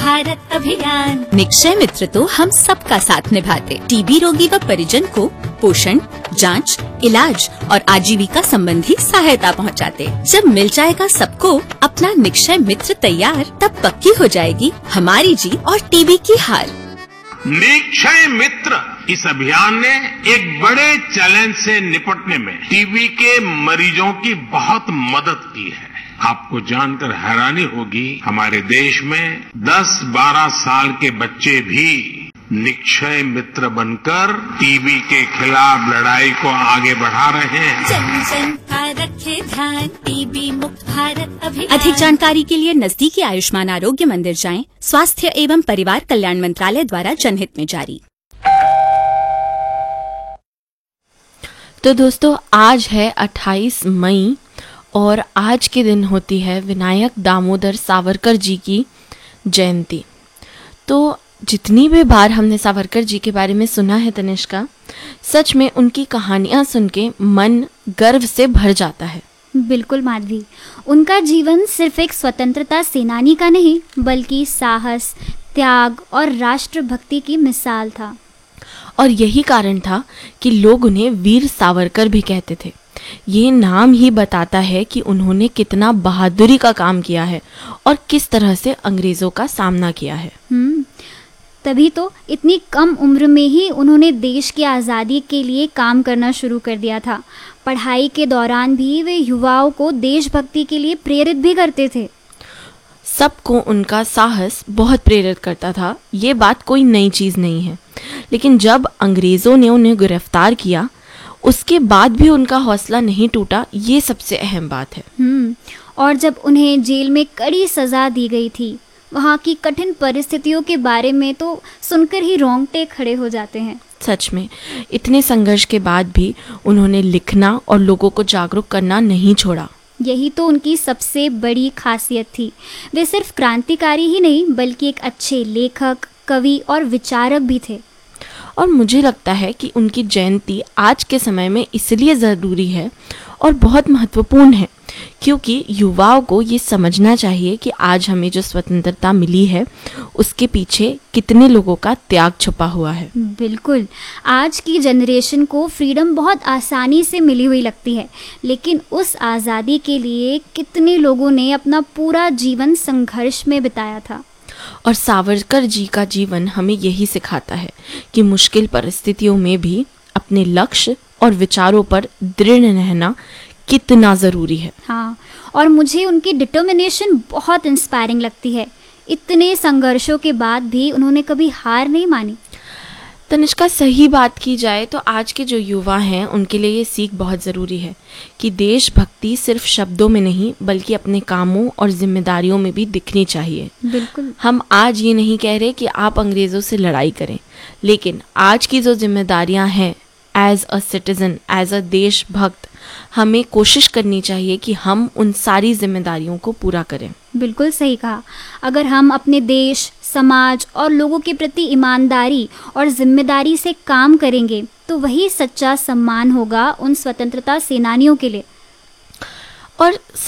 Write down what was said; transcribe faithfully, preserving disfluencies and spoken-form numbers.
भारत अभियान। निक्षय मित्र तो हम सबका साथ निभाते, टीबी रोगी व परिजन को पोषण, जांच, इलाज और आजीविका संबंधी सहायता पहुंचाते। जब मिल जाएगा सबको अपना निक्षय मित्र तैयार, तब पक्की हो जाएगी हमारी जीत और टीबी की हार। निक्षय मित्र इस अभियान ने एक बड़े चैलेंज से निपटने में टीबी के मरीजों की बहुत मदद की है। आपको जानकर हैरानी होगी, हमारे देश में दस बारह साल के बच्चे भी निक्षय मित्र बनकर टीबी के खिलाफ लड़ाई को आगे बढ़ा रहे हैं। जन जन का रखे ध्यान, टीबी मुक्त भारत अभियान। अधिक जानकारी के लिए नजदीकी आयुष्मान आरोग्य मंदिर जाएं। स्वास्थ्य एवं परिवार कल्याण मंत्रालय द्वारा जनहित में जारी। तो दोस्तों, आज है अट्ठाईस मई और आज के दिन होती है विनायक दामोदर सावरकर जी की जयंती। तो जितनी भी बार हमने सावरकर जी के बारे में सुना है तनिष्का, सच में उनकी कहानियाँ सुन के मन गर्व से भर जाता है। बिल्कुल माधवी, उनका जीवन सिर्फ एक स्वतंत्रता सेनानी का नहीं बल्कि साहस, त्याग और राष्ट्रभक्ति की मिसाल था। और यही कारण था कि लोग उन्हें वीर सावरकर भी कहते थे। ये नाम ही बताता है कि उन्होंने कितना बहादुरी का काम किया है और किस तरह से अंग्रेजों का सामना किया है। हम्म तभी तो इतनी कम उम्र में ही उन्होंने देश की आज़ादी के लिए काम करना शुरू कर दिया था। पढ़ाई के दौरान भी वे युवाओं को देशभक्ति के लिए प्रेरित भी करते थे। सबको उनका साहस बहुत प्रेरित करता था, ये बात कोई नई चीज़ नहीं है। लेकिन जब अंग्रेज़ों ने उन्हें गिरफ्तार किया, उसके बाद भी उनका हौसला नहीं टूटा, ये सबसे अहम बात है। हम्म और जब उन्हें जेल में कड़ी सज़ा दी गई थी, वहाँ की कठिन परिस्थितियों के बारे में तो सुनकर ही रोंगटे खड़े हो जाते हैं। सच में इतने संघर्ष के बाद भी उन्होंने लिखना और लोगों को जागरूक करना नहीं छोड़ा। यही तो उनकी सबसे बड़ी खासियत थी। वे सिर्फ क्रांतिकारी ही नहीं बल्कि एक अच्छे लेखक, कवि और विचारक भी थे। और मुझे लगता है कि उनकी जयंती आज के समय में इसलिए ज़रूरी है और बहुत महत्वपूर्ण है क्योंकि युवाओं को ये समझना चाहिए कि आज हमें जो स्वतंत्रता मिली है उसके पीछे कितने लोगों का त्याग छुपा हुआ है। बिल्कुल, आज की जनरेशन को फ्रीडम बहुत आसानी से मिली हुई लगती है, लेकिन उस आज़ादी के लिए कितने लोगों ने अपना पूरा जीवन संघर्ष में बिताया था। और सावरकर जी का जीवन हमें यही सिखाता है कि मुश्किल परिस्थितियों में भी अपने लक्ष्य और विचारों पर दृढ़ रहना कितना ज़रूरी है। हाँ, और मुझे उनकी डिटर्मिनेशन बहुत इंस्पायरिंग लगती है। इतने संघर्षों के बाद भी उन्होंने कभी हार नहीं मानी। तनिष्का, सही बात की जाए तो आज के जो युवा हैं उनके लिए ये सीख बहुत ज़रूरी है कि देशभक्ति सिर्फ शब्दों में नहीं बल्कि अपने कामों और जिम्मेदारियों में भी दिखनी चाहिए। बिल्कुल, हम आज ये नहीं कह रहे कि आप अंग्रेज़ों से लड़ाई करें, लेकिन आज की जो जिम्मेदारियां हैं as a citizen, as a देशभक्त, हमें कोशिश करनी चाहिए कि हम उन सारी जिम्मेदारियों को पूरा करें। बिल्कुल सही कहा। अगर हम अपने देश, समाज और लोगों के प्रति ईमानदारी और जिम्मेदारी से काम करेंगे तो वही सच्चा सम्मान होगा उन स्वतंत्रता सेनानियों के लिए। और